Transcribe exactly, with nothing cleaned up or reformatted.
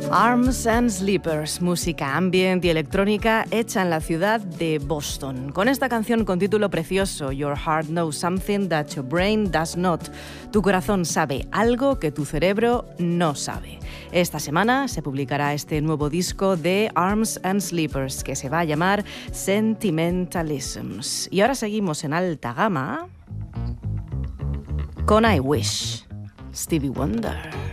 Arms and Sleepers, música ambient y electrónica hecha en la ciudad de Boston. Con esta canción con título precioso, Your Heart Knows Something That Your Brain Does Not. Tu corazón sabe algo que tu cerebro no sabe. Esta semana se publicará este nuevo disco de Arms and Sleepers que se va a llamar Sentimentalisms. Y ahora seguimos en alta gama con I Wish, Stevie Wonder.